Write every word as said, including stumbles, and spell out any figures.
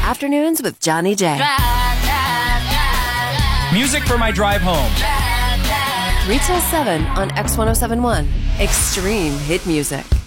Afternoons with Johnny J. Music for my drive home. three till seven on X ten seventy-one. Extreme hit music.